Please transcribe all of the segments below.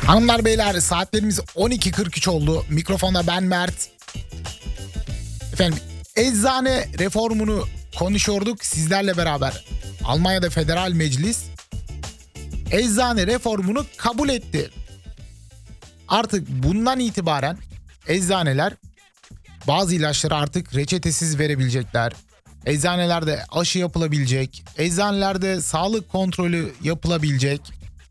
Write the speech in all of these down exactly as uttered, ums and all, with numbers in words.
Hanımlar beyler, saatlerimiz on iki kırk üç oldu. Mikrofonda ben Mert. Efendim, eczane reformunu konuşuyorduk sizlerle beraber. Almanya'da Federal Meclis eczane reformunu kabul etti. Artık bundan itibaren eczaneler bazı ilaçları artık reçetesiz verebilecekler. Eczanelerde aşı yapılabilecek. Eczanelerde sağlık kontrolü yapılabilecek.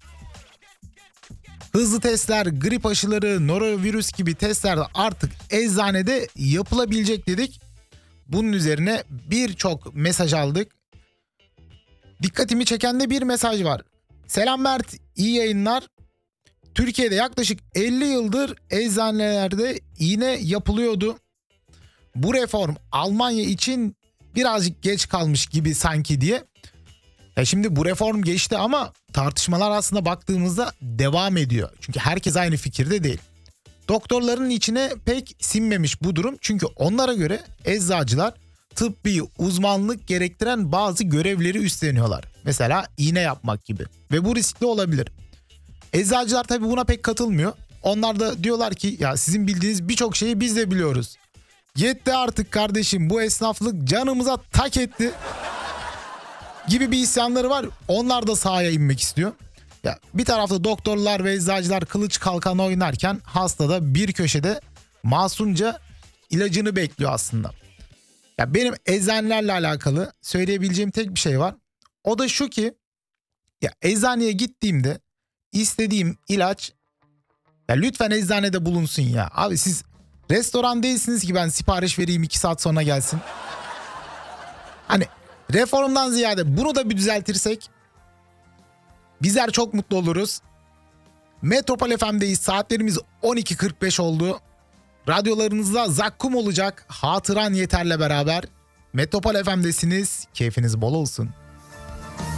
Hızlı testler, grip aşıları, norovirüs gibi testler de artık eczanede yapılabilecek dedik. Bunun üzerine birçok mesaj aldık. Dikkatimi çeken de bir mesaj var. Selam Mert, iyi yayınlar. Türkiye'de yaklaşık elli yıldır eczanelerde iğne yapılıyordu. Bu reform Almanya için birazcık geç kalmış gibi sanki diye. Ya şimdi bu reform geçti ama tartışmalar aslında baktığımızda devam ediyor. Çünkü herkes aynı fikirde değil. Doktorların içine pek sinmemiş bu durum. Çünkü onlara göre eczacılar tıbbi uzmanlık gerektiren bazı görevleri üstleniyorlar. Mesela iğne yapmak gibi. Ve bu riskli olabilir. Eczacılar tabii buna pek katılmıyor. Onlar da diyorlar ki ya sizin bildiğiniz birçok şeyi biz de biliyoruz. Yetti artık kardeşim, bu esnaflık canımıza tak etti gibi bir isyanları var. Onlar da sahaya inmek istiyor. Ya bir tarafta doktorlar ve eczacılar kılıç kalkan oynarken hasta da bir köşede masumca ilacını bekliyor aslında. Ya benim eczanelerle alakalı söyleyebileceğim tek bir şey var. O da şu ki ya eczaneye gittiğimde istediğim ilaç ya lütfen eczanede bulunsun ya. Abi siz restoran değilsiniz ki ben sipariş vereyim iki saat sonra gelsin. Hani reformdan ziyade bunu da bir düzeltirsek bizler çok mutlu oluruz. Metropol F M'deyiz. Saatlerimiz on iki kırk beş oldu. Radyolarınızda zakkum olacak. Hatıran Yeter'le beraber Metropol F M'desiniz. Keyfiniz bol olsun.